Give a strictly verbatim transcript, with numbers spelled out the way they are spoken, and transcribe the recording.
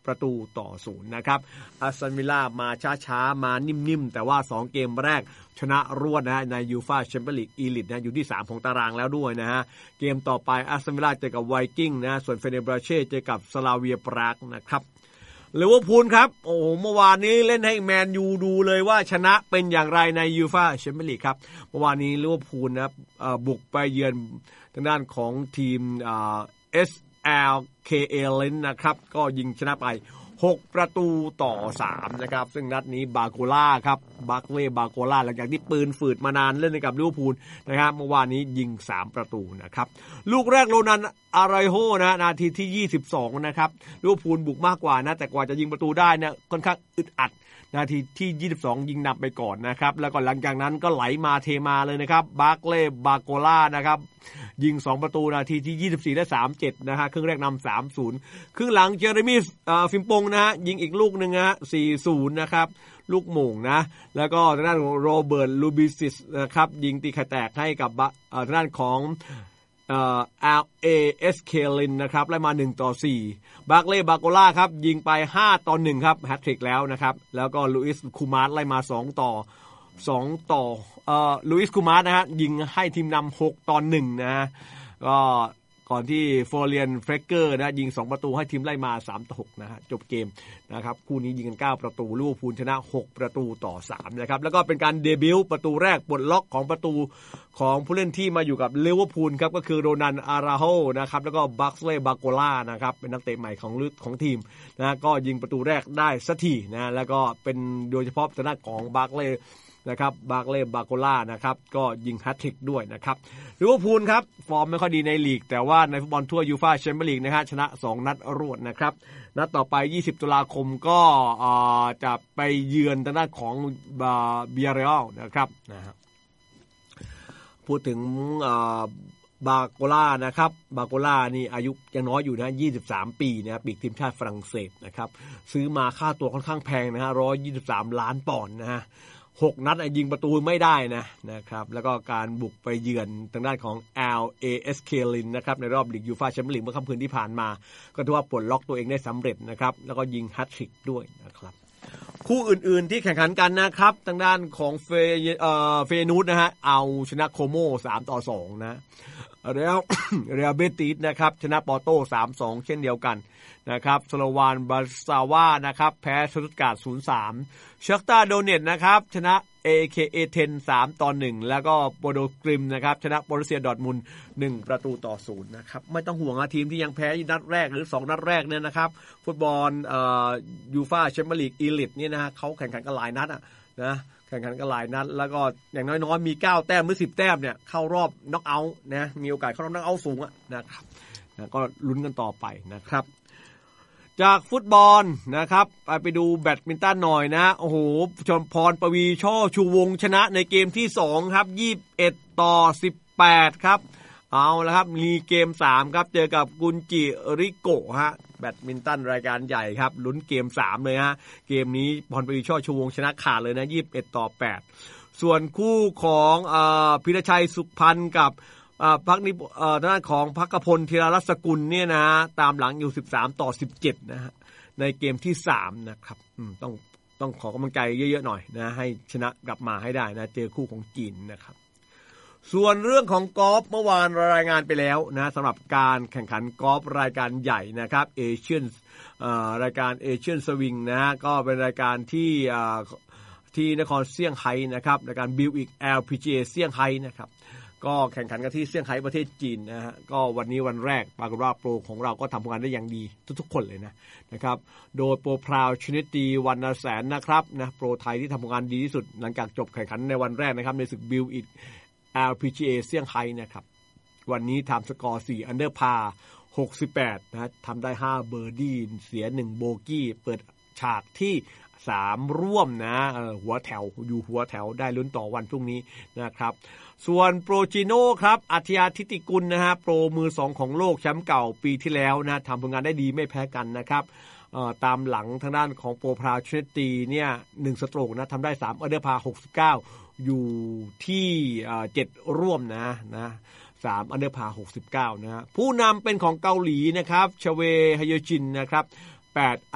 ประตูต่อศูนย์นะครับอาร์เซนอลวิลล่ามาช้าๆมานิ่มๆแต่ว่าสองเกมแรกชนะรวดนะฮะในยูฟ่าแชมเปี้ยนลีกอีลิทนะอยู่ที่สามของตารางแล้วด้วยนะฮะเกมต่อไปอาร์เซนอลวิลล่าเจอกับไวกิ้งนะส่วนเฟเนบราเช่เจอกับสลาเวียปรากนะครับลิเวอร์พูลครับโอ้โหเมื่อวานนี้เล่นให้แมนยูดูเลยว่าชนะเป็นอย่างไรในยูฟ่าแชมเปี้ยนลีกครับเมื่อวานนี้ลิเวอร์พูลนะบุกไปเยือนทางด้านของทีมเอส แอล เค เอ เลนนะครับก็ยิงชนะไปหกประตูต่อสามนะครับซึ่งนัดนี้บาโกล่าครับบัคเล่บาโกล่าหลังจากที่ปืนฝืดมานานเล่นกับลิเวอร์พูลนะครับเมื่อวานนี้ยิงสามประตูนะครับลูกแรกโรนันอาไรโฮนะนาทีที่ยี่สิบสองนะครับลิเวอร์พูลบุกมากกว่านะแต่กว่าจะยิงประตูได้เนี่ยค่อนข้างอึดอัดนาทีที่ยี่สิบสองยิงนำไปก่อนนะครับแล้วก็หลังจากนั้นก็ไหลมาเทมาเลยนะครับบัคเล่บาโกล่านะครับยิงสองประตูนาทีที่ยี่สิบสี่และสามสิบเจ็ดนะฮะครึ่งแรกนำ สามศูนย์ ครึ่งหลังเจอเรมี่ฟิมปงนะฮะยิงอีกลูกนึงฮะ สี่ศูนย์ นะครับลูกโหม่งนะแล้วก็ทางด้านของโรเบิร์ตลูบิซิสนะครับยิงตีไข่แตกให้กับทางด้านของเอ่อ แอล เอ เอส เค ลินนะครับไล่มาหนึ่งต่อสี่บาร์เล่บาโกล่าครับยิงไปห้าต่อหนึ่งครับแฮตทริกแล้วนะครับแล้วก็ลุอิสคูมาร์ไล่มาสองต่อสองต่อเอ่อลุอิสคูมาร์นะฮะยิงให้ทีมนำหกต่อหนึ่งนะฮะก็ก่อนที่ฟอร์เรียนเฟรกเกอร์นะยิงสองประตูให้ทีมไล่มาสามต่อหกนะฮะจบเกมนะครับคู่นี้ยิงกันเก้าประตูลิเวอร์พูลชนะหกประตูต่อสามนะครับแล้วก็เป็นการเดบิวต์ประตูแรกปลดล็อกของประตูของผู้เล่นที่มาอยู่กับลิเวอร์พูลครับก็คือโรนันอาราโฮนะครับแล้วก็บัคเล่บาโกล่านะครับเป็นนักเตะใหม่ของของทีมนะก็ยิงประตูแรกได้สักทีนะแล้วก็เป็นโดยเฉพาะทางด้านของบัคเล่นะครับบาร์เล่บาโกล่านะครับก็ยิงแฮตทริกด้วยนะครับลิเวอร์พูลครับฟอร์มไม่ค่อยดีในลีกแต่ว่าในฟุตบอลทั่วยูฟ่าแชมเปี้ยนลีกนะฮะชนะสองนัดรวดนะครับนัดต่อไปยี่สิบตุลาคมก็จะไปเยือนทางด้านของเบียร์เรอัลนะครับนะฮะพูดถึงบาโกล่านะครับบาโกล่านี่อายุยังน้อยอยู่นะยี่สิบสามปีนะครับปีกทีมชาติฝรั่งเศสนะครับซื้อมาค่าตัวค่อนข้างแพงนะฮะหนึ่งร้อยยี่สิบสามล้านปอนด์นะฮะหกนัดยิงประตูไม่ได้นะนะครับแล้วก็การบุกไปเยือนทางด้านของ แอล เอ เอส เค ลินนะครับในรอบลีกยูฟ่าแชมเปี้ยนลีกเมื่อค่ำคืนที่ผ่านมาก็ถือว่าปลดล็อกตัวเองได้สำเร็จนะครับแล้วก็ยิงแฮตทริกด้วยนะครับคู่อื่นๆที่แข่งขันกันนะครับทางด้านของเฟเอ่อเฟนูสนะฮะเอาชนะโคโมสามต่อสองนะแล้วเรอัลเบติสนะครับชนะปอร์โต สามสอง เช่นเดียวกันนะครับสโลวานบาซาวานะครับแพ้สตุตการ์ด ศูนย์สาม ชักตาโดเนตนะครับชนะ เอ เค เอ สิบ สามต่อหนึ่งแล้วก็โปโดกริมนะครับชนะบอรุสเซียดอร์ทมุนด์หนึ่งประตูต่อศูนย์นะครับไม่ต้องห่วงทีมที่ยังแพ้นัดแรกหรือสองนัดแรกเนี่ยนะครับฟุตบอลเอ่อยูฟ่าแชมเปี้ยนลีกอีลิทเนี่ยนะฮะเขาแข่งขันกันหลายนัดอ่ะนะแข่งขันกันหลายนัดแล้วก็อย่างน้อยๆมีเก้าแต้มหรือสิบแต้มเนี่ยเข้ารอบน็อกเอาท์นะมีโอกาสเข้ารอบน็อกเอาท์สูงอ่ะนะครับนะก็ลุ้นกันต่อไปนะครับจากฟุตบอลนะครับไปไปดูแบดมินตันหน่อยนะโอ้โหชมพรปวีช่อชูวงชนะในเกมที่สองครับยี่สิบเอ็ดต่อสิบแปดครับเอาละครับมีเกมสามครับเจอกับกุนจิริโกะฮะแบดมินตันรายการใหญ่ครับลุ้นเกมสามเลยฮะเกมนี้พรปวีช่อชูวงชนะขาดเลยนะยี่สิบเอ็ดต่อแปดส่วนคู่ของเอ่อพิรชัยสุขพันธ์กับอ่าพรรคนี้เอ่อด้านของพรรคพลธีรรัศกุลเนี่ยนะตามหลังอยู่สิบสามต่อสิบเจ็ดนะฮะในเกมที่สามนะครับอืมต้องต้องขอกำลังใจเยอะๆหน่อยนะให้ชนะกลับมาให้ได้นะเจอคู่ของจีนนะครับส่วนเรื่องของกอล์ฟเมื่อวานรายงานไปแล้วนะสำหรับการแข่งขันกอล์ฟรายการใหญ่นะครับเอเชียนเอ่อรายการเอเชียนสวิงนะฮะก็เป็นรายการที่อ่าที่นครเซี่ยงไฮ้นะครับรายการบิลอีก แอล พี จี เอ เซี่ยงไฮ้นะครับก็แข่งขันกันที่เซี่ยงไฮ้ประเทศจีนนะฮะก็วันนี้วันแรกปรากฏว่าโปรของเราก็ทำผลงานได้อย่างดีทุกๆคนเลยนะนะครับโดยโปรพราวชนิดดีวันละแสนนะครับนะโปรไทยที่ทำผลงานดีที่สุดหลังจากจบแข่งขันในวันแรกนะครับในศึกบิลอีก แอล พี จี เอ เซี่ยงไฮ้นะครับวันนี้ทำสกอร์สี่อันเดอร์พาร์หกสิบแปดนะทำได้ห้าเบอร์ดี้เสียหนึ่งโบกี้เปิดฉากที่สามร่วมนะเออหัวแถวอยู่หัวแถวได้ลุ้นต่อวันพรุ่งนี้นะครับส่วนโปรจิโน่ครับอัธยาทิติกุลนะฮะโปรมือสองของโลกแชมป์เก่าปีที่แล้วนะทำผลงานได้ดีไม่แพ้กันนะครับเอ่อตามหลังทางด้านของโปรพราวชเนตตีเนี่ยหนึ่งสโตรกนะทำได้สามอันเดอร์พาร์หกสิบเก้าอยู่ที่เอ่อเจ็ดร่วมนะนะสามอันเดอร์พาร์หกสิบเก้านะฮะผู้นำเป็นของเกาหลีนะครับชเวฮยจินนะครับแปด